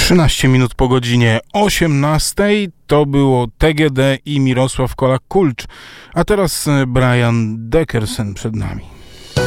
13 minut po godzinie 18 to było TGD i Mirosław Kolak-Kulcz, a teraz Brian Deckerson przed nami.